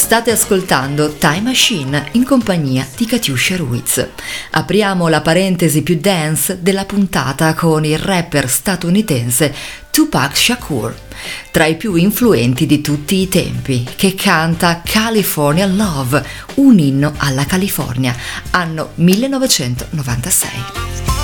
State ascoltando Time Machine in compagnia di Katiuscia Ruiz. Apriamo la parentesi più dance della puntata con il rapper statunitense Tupac Shakur, tra i più influenti di tutti i tempi, che canta California Love, un inno alla California, anno 1996.